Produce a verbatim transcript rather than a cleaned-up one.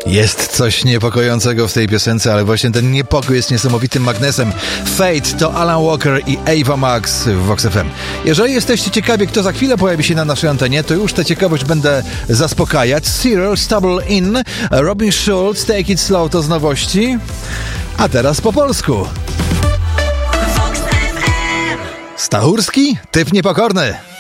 Jest coś niepokojącego w tej piosence, ale właśnie ten niepokój jest niesamowitym magnesem. Fate to Alan Walker i Ava Max w Vox F M. Jeżeli jesteście ciekawi, kto za chwilę pojawi się na naszej antenie, to już tę ciekawość będę zaspokajać. Cyril Stable Inn, Robin Schulz, Take It Slow to z nowości. A teraz po polsku. Stachurski, typ niepokorny.